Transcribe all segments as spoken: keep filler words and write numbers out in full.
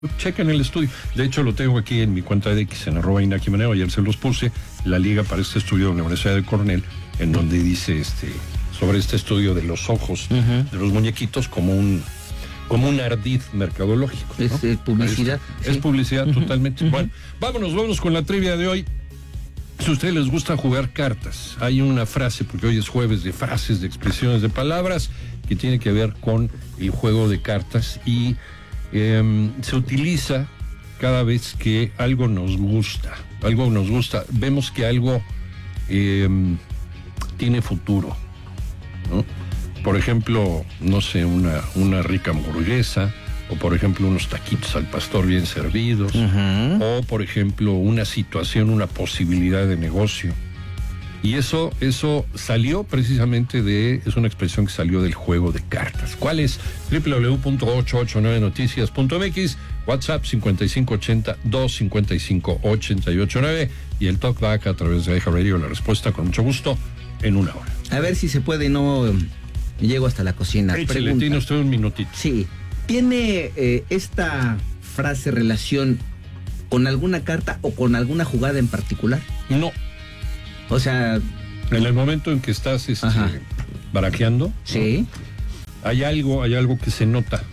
Chequen el estudio. De hecho, lo tengo aquí en mi cuenta de X, en arroba Inaki Manero. Ayer se los puse, la liga para este estudio de la Universidad de Cornell, en donde dice este sobre este estudio de los ojos, uh-huh. de los muñequitos, como un como un ardid mercadológico, ¿no? Es eh, publicidad. Es, sí. es publicidad uh-huh. totalmente. Uh-huh. Bueno, vámonos, vámonos con la trivia de hoy. Si a ustedes les gusta jugar cartas, hay una frase, porque hoy es jueves de frases, de expresiones, de palabras, que tiene que ver con el juego de cartas y eh, se utiliza cada vez que algo nos gusta, algo nos gusta, vemos que algo eh, tiene futuro, ¿no? Por ejemplo, no sé, una, una rica hamburguesa, o por ejemplo unos taquitos al pastor bien servidos, uh-huh. o por ejemplo una situación, una posibilidad de negocio. Y eso, eso salió precisamente de, es una expresión que salió del juego de cartas. ¿Cuál es? doble u doble u doble u punto ocho ocho nueve noticias punto m x, WhatsApp cincuenta y cinco ochenta, dos cincuenta y cinco ochenta y ocho nueve y el talkback a través de iHeartRadio. La respuesta con mucho gusto en una hora. A ver si se puede, no llego hasta la cocina. Échale, tiene usted un minutito. Sí. ¿Tiene eh, esta frase relación con alguna carta o con alguna jugada en particular? No. O sea... En el momento en que estás este, barajeando, sí, ¿no? hay algo, hay algo que se nota.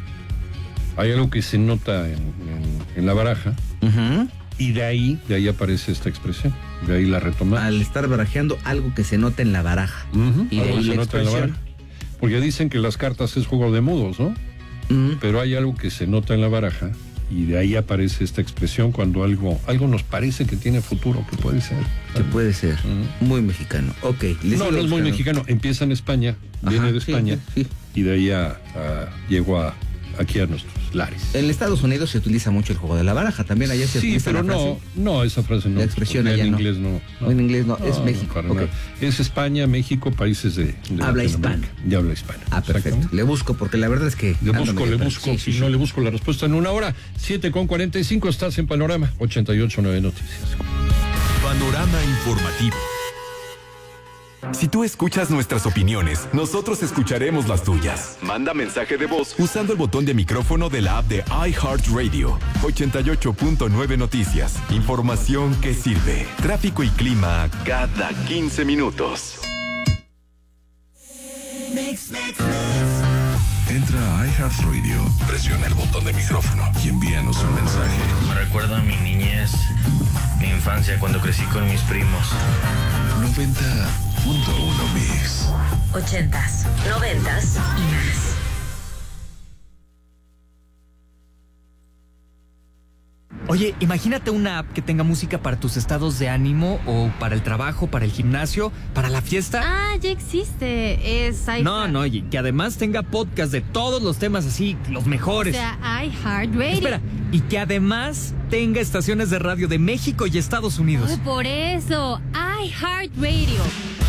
Hay algo que se nota en, en, en la baraja. Uh-huh. Y de ahí, de ahí aparece esta expresión. De ahí la retomamos. Al estar barajeando, algo que se nota en la baraja. Uh-huh. Y de algo ahí se la nota en la baraja. Porque dicen que las cartas es juego de mudos, ¿no? Uh-huh. Pero hay algo que se nota en la baraja. Y de ahí aparece esta expresión cuando algo algo nos parece que tiene futuro, que puede ser. Que puede ser. Uh-huh. Muy mexicano. Ok. No, no es muy mexicano. Empieza en España, Ajá, viene de España, sí, sí. y de ahí a, a, llegó a, aquí a nuestros lares. En Estados Unidos se utiliza mucho el juego de la baraja. También allá se sí, utiliza pero la frase. no, no, esa frase no. La expresión allá en no. inglés no. no. En inglés no, es no, México. No, okay. Es España, México, países de... de habla hispana. De habla hispana. Ah, perfecto. Le busco, porque la verdad es que... Le busco, le busco, sí, si sí, no sí. le busco la respuesta en una hora. siete con cuarenta y cinco, estás en Panorama ochenta y ocho nueve Noticias. Panorama Informativo. Si tú escuchas nuestras opiniones, nosotros escucharemos las tuyas. Manda mensaje de voz usando el botón de micrófono de la app de iHeartRadio. ochenta y ocho punto nueve Noticias. Información que sirve. Tráfico y clima cada quince minutos. Mix, mix, mix. Entra a iHeartRadio, presiona el botón de micrófono y envíanos un mensaje. Me recuerda a mi niñez, mi infancia cuando crecí con mis primos. noventa punto uno Mix. Ochentas, noventas y más. Oye, imagínate una app que tenga música para tus estados de ánimo o para el trabajo, para el gimnasio, para la fiesta. Ah, ya existe. Es iHeart. No, no, y que además tenga podcast de todos los temas así, los mejores. O sea, iHeartRadio. Espera, y que además tenga estaciones de radio de México y Estados Unidos. Oh, por eso, iHeartRadio.